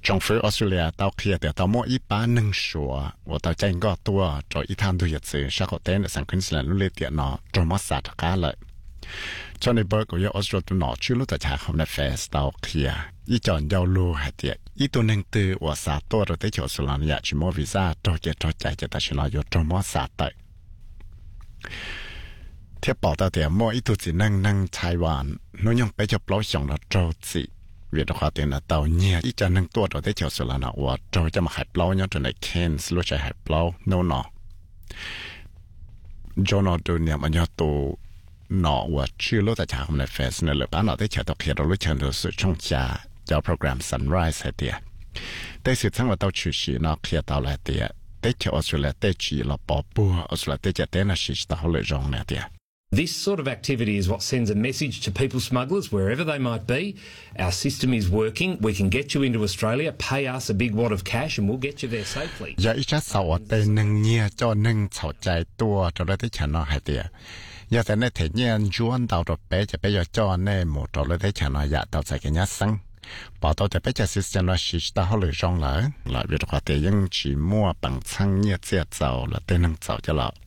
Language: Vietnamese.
政府澳大利亚到期的到末一般能说，我到真个多，做一趟都日子，下个点的上昆士兰路里点呢，做么啥他干了。cho nên bữa của yêu Australia tụi nó chưa lúc tại cha không là fest đâu kia, ý chọn giao lưu hay tiệt, ý tụi nên từ ở xã tôi rồi tới chỗ Australia chỉ mua visa cho chạy cho ta chỉ nói vô trong mua xã tới. Thế bảo tao thì mua ý tụi chỉ năng Taiwan, nó nhung bây giờ bảo xong là trâu gì, vì đó tiền là tàu nhẹ, ý cho năng tôi rồi tới chỗ Australia và trâu cho mà hải bảo nhá trên này Cairns lúc chạy hải bảo, no, cho nó tụi nhà mà nhớ tụi nó và chưa lúc tại cha không là fest nên là bán nó tới chợ tập hiện rồi chợ được sự trong nhà cho program sunrise hay tiệt tới sự sáng là tao chủ sĩ nó kia tao lại tiệt tới chợ Australia tới chỉ là bỏ bùa Australia tới chợ tới là sĩ tao lợi rong này tiệt. This sort of activity is what sends a message to people smugglers wherever they might be. Our system is working. We can get you into Australia, pay us a big wad of cash, and we'll get you there safely. Giờ ít chắc sau tới nâng nhia cho nâng chảo chạy tua cho tới chợ nó hay tiệt. Giờ thế này thế nhiên chuan tàu rồi béจะbây giờ cho nên một trò lấy thế chẳng nói dạ tàu sẽ cái nhát xăng bảo tàuจะbây giờ system nó chỉ ta họ lựa chọn là việc họ thể nhưng chỉ mua bằng xăng nhiệt xe tàu là tên năng tàu cho lọ